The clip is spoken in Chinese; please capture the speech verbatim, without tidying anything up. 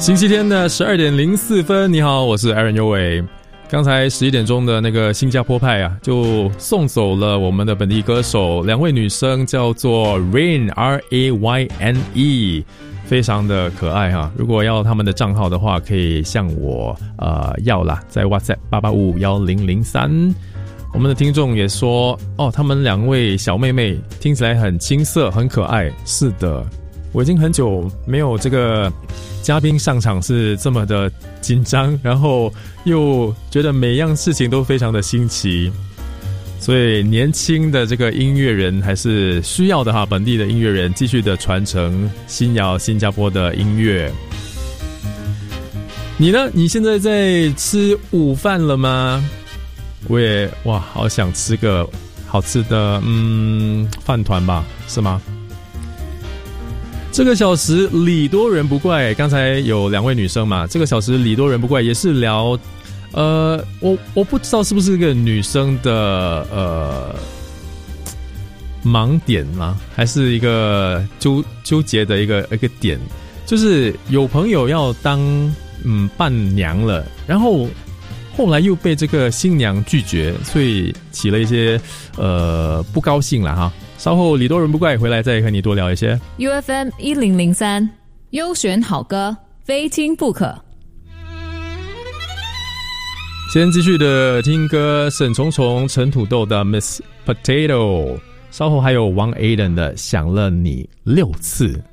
星期天的十二点零四分，你好，我是 Aaron 优伟。刚才十一点钟的那个新加坡派啊，就送走了我们的本地歌手，两位女生叫做 Rain R A Y N E， 非常的可爱哈。如果要他们的账号的话，可以向我呃要啦，在 WhatsApp 八八五五一零零三。我们的听众也说，哦，他们两位小妹妹听起来很青涩，很可爱。是的，我已经很久没有这个嘉宾上场是这么的紧张，然后又觉得每样事情都非常的新奇，所以年轻的这个音乐人还是需要的哈，本地的音乐人继续的传承新谣新加坡的音乐。你呢？你现在在吃午饭了吗？我也哇，好想吃个好吃的嗯饭团吧，是吗？这个小时礼多人不怪，刚才有两位女生嘛，这个小时礼多人不怪也是聊，呃，我我不知道是不是一个女生的呃盲点吗？还是一个纠纠结的一个一个点，就是有朋友要当嗯伴娘了，然后后来又被这个新娘拒绝，所以起了一些呃不高兴了哈。稍后礼多人不怪回来再和你多聊一些。 U F M 一零零三优选好歌，非听不可。 先继续的听歌，沈重重陈土豆的 Miss Potato， 稍后还有王 Aiden 的想了你六次。